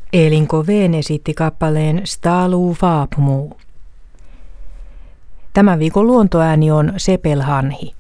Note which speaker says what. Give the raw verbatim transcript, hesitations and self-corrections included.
Speaker 1: Elin Koveen esitti kappaleen Staluu Faapmuu. Tämän viikon luontoääni on sepelhanhi.